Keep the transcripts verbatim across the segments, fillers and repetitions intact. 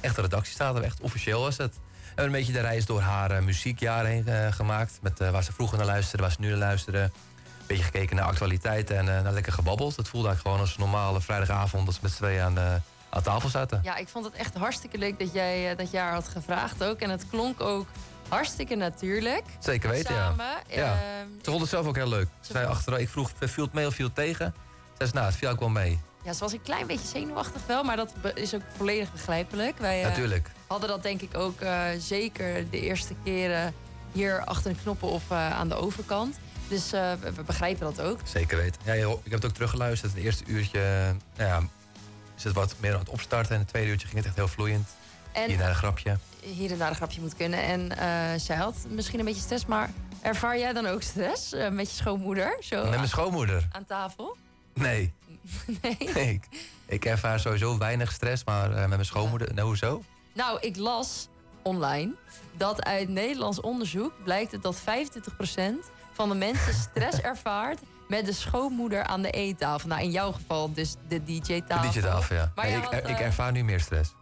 echte redactie staat. Echt officieel was het. We hebben een beetje de reis door haar uh, muziekjaren heen uh, gemaakt. Met, uh, waar ze vroeger naar luisterde, waar ze nu naar luisterde. Een beetje gekeken naar actualiteiten en uh, naar lekker gebabbeld. Het voelde eigenlijk gewoon als een normale vrijdagavond... dat ze met z'n tweeën aan, uh, aan tafel zaten. Ja, ik vond het echt hartstikke leuk dat jij, uh, dat jij haar had gevraagd ook. En het klonk ook hartstikke natuurlijk. Zeker weten, samen. ja. ja. Uh, ze vond het zelf ook heel leuk. Ze zei achteraf, ik vroeg, viel het mee of viel het tegen? Ze zei, nou, het viel ook wel mee. Ja, ze was een klein beetje zenuwachtig wel, maar dat is ook volledig begrijpelijk. Wij uh, Natuurlijk. hadden dat denk ik ook uh, zeker de eerste keren hier achter de knoppen of uh, aan de overkant. Dus uh, we, we begrijpen dat ook. Zeker weten. Ja, ik heb het ook teruggeluisterd. Het eerste uurtje nou ja, is het wat meer aan het opstarten. En het tweede uurtje ging het echt heel vloeiend. En hier naar een grapje. Hier en daar een grapje moet kunnen. En uh, zij had misschien een beetje stress, maar ervaar jij dan ook stress uh, met je schoonmoeder? Zo met mijn schoonmoeder? Aan tafel? Nee. nee? nee ik, ik ervaar sowieso weinig stress, maar uh, met mijn schoonmoeder, ja. Nou, hoezo? Nou, ik las online dat uit Nederlands onderzoek blijkt het dat vijfentwintig procent van de mensen stress ervaart met de schoonmoeder aan de eettafel. Nou, in jouw geval dus de D J-tafel. De D J-tafel, ja. Maar nee, ja, ik, want, uh... ik ervaar nu meer stress.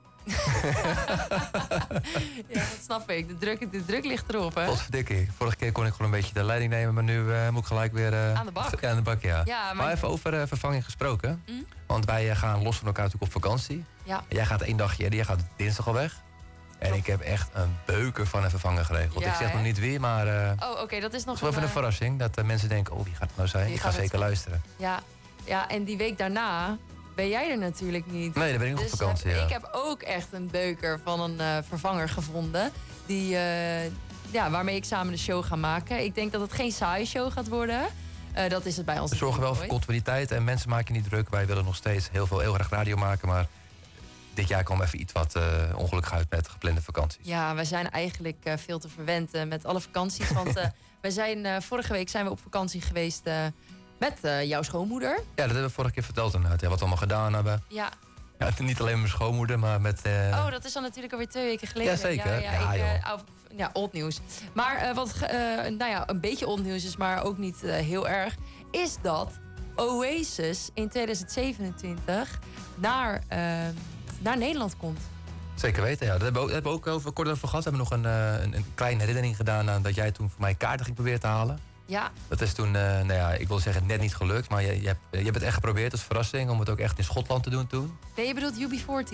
Ja, dat snap ik. De druk, de druk ligt erop, hè? Potverdikkie. Vorige keer kon ik gewoon een beetje de leiding nemen, maar nu uh, moet ik gelijk weer... Uh, aan de bak. Ja, aan de bak, ja. ja maar... maar even over uh, vervanging gesproken. Mm? Want wij uh, gaan los van elkaar natuurlijk op vakantie. Ja. Jij gaat één dagje eerder, jij gaat dinsdag al weg. En Klopt. Ik heb echt een beuker van een vervanger geregeld. Ja, ik zeg hè? nog niet wie, maar... Uh, oh, oké, okay, dat is nog wel even een, een verrassing. Dat uh, mensen denken, oh, wie gaat het nou zijn? Ik ga zeker zijn. luisteren. Ja. ja, en die week daarna ben jij er natuurlijk niet. Nee, dan ben ik nog dus op vakantie, heb, ja. Ik heb ook echt een beuker van een uh, vervanger gevonden. Die, uh, ja, waarmee ik samen de show ga maken. Ik denk dat het geen saaie show gaat worden. Uh, dat is het bij ons. We zorgen wel voor continuïteit en mensen maken je niet druk. Wij willen nog steeds heel veel, heel graag radio maken, maar... Dit jaar kwam even iets wat uh, ongelukkig uit met geplande vakanties. Ja, wij zijn eigenlijk uh, veel te verwend uh, met alle vakanties. Want uh, wij zijn, uh, vorige week zijn we op vakantie geweest uh, met uh, jouw schoonmoeder. Ja, dat hebben we vorige keer verteld inderdaad. Ja, wat we allemaal gedaan hebben. Ja. Ja, niet alleen met mijn schoonmoeder, maar met... Uh... Oh, dat is dan natuurlijk alweer twee weken geleden. Ja, zeker. Ja, ja, ja, ja, ik, uh, oh, ja old nieuws. Maar uh, wat uh, nou ja, een beetje old nieuws is, maar ook niet uh, heel erg... is dat Oasis in tweeduizend zevenentwintig naar... Uh, naar Nederland komt. Zeker weten, ja. Daar hebben we ook, hebben we ook over, kort over gehad. We hebben nog een, een, een kleine herinnering gedaan aan dat jij toen voor mij kaarten ging proberen te halen. Ja. Dat is toen, uh, nou ja, ik wil zeggen net niet gelukt. Maar je, je, hebt, je hebt het echt geprobeerd als verrassing om het ook echt in Schotland te doen toen. Nee, je bedoelt U B veertig?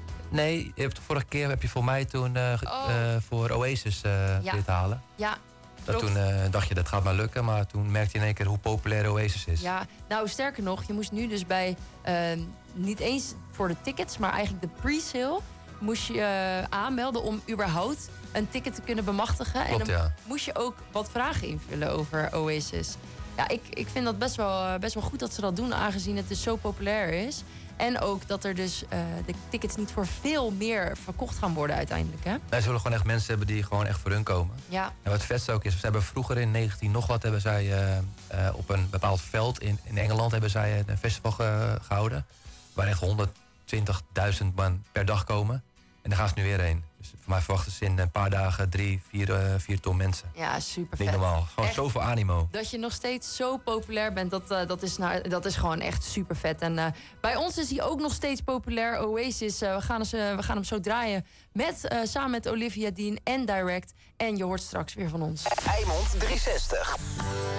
Nee, je hebt, vorige keer heb je voor mij toen uh, oh. uh, voor Oasis uh, ja. dit halen. Ja. Dat toen uh, dacht je, dat gaat maar lukken. Maar toen merkte je in één keer hoe populair Oasis is. Ja, nou sterker nog, je moest nu dus bij... Uh, niet eens voor de tickets, maar eigenlijk de pre-sale... moest je uh, aanmelden om überhaupt een ticket te kunnen bemachtigen. Klopt, en dan ja. moest je ook wat vragen invullen over Oasis. Ja, ik, ik vind dat best wel, best wel goed dat ze dat doen... aangezien het dus zo populair is. En ook dat er dus uh, de tickets niet voor veel meer verkocht gaan worden uiteindelijk. Hè? Wij zullen gewoon echt mensen hebben die gewoon echt voor hun komen. Ja. En wat vetste ook is, ze hebben vroeger in negentien nog wat... hebben zij uh, uh, op een bepaald veld in, in Engeland hebben zij een festival ge, gehouden... waar echt honderdtwintigduizend man per dag komen. En daar gaan ze nu weer heen. Dus voor mij verwachten ze in een paar dagen drie, vier, uh, vier ton mensen. Ja, super Niet vet. normaal. Gewoon echt, zoveel animo. Dat je nog steeds zo populair bent, dat, uh, dat, is, nou, dat is gewoon echt super vet. En uh, bij ons is hij ook nog steeds populair, Oasis. Uh, we, gaan eens, uh, we gaan hem zo draaien met, uh, samen met Olivia Dean en Direct. En je hoort straks weer van ons. Eimond driehonderdzestig.